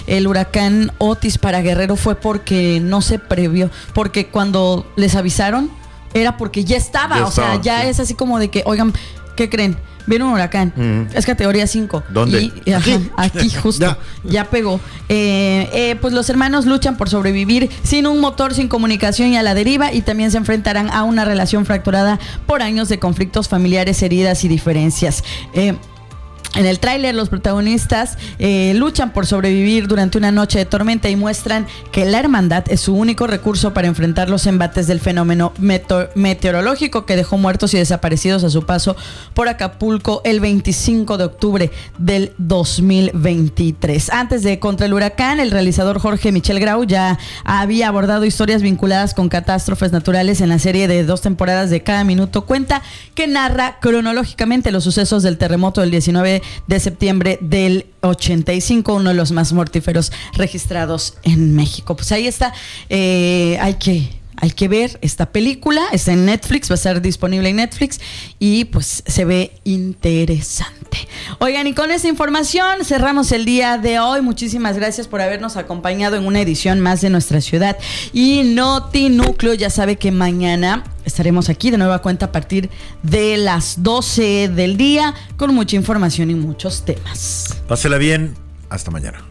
el huracán Otis para Guerrero fue porque no se previó, porque cuando les avisaron era porque ya estaba, ya es así como de que, oigan, ¿qué creen? Viene un huracán, es categoría 5. ¿Dónde? Aquí justo, ya pegó. Pues los hermanos luchan por sobrevivir sin un motor, sin comunicación y a la deriva, y también se enfrentarán a una relación fracturada por años de conflictos familiares, heridas y diferencias. En el tráiler, los protagonistas luchan por sobrevivir durante una noche de tormenta y muestran que la hermandad es su único recurso para enfrentar los embates del fenómeno meteorológico que dejó muertos y desaparecidos a su paso por Acapulco el 25 de octubre del 2023. Antes de Contra el Huracán, el realizador Jorge Michel Grau ya había abordado historias vinculadas con catástrofes naturales en la serie de 2 temporadas de Cada Minuto Cuenta, que narra cronológicamente los sucesos del terremoto del 19 de septiembre del 85, uno de los más mortíferos registrados en México. Pues ahí está, hay que ver esta película, está en Netflix, va a estar disponible en Netflix y pues se ve interesante. Oigan, y con esta información cerramos el día de hoy. Muchísimas gracias por habernos acompañado en una edición más de Nuestra Ciudad y Noti Núcleo. Ya sabe que mañana estaremos aquí de nueva cuenta a partir de las 12 del día con mucha información y muchos temas. Pásela bien, hasta mañana.